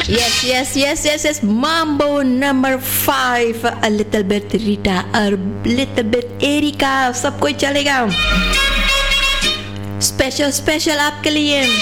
Yes. Mambo number 5. A little bit Rita, a little bit Erika. सब कोई चलेगा. Special आपके लिए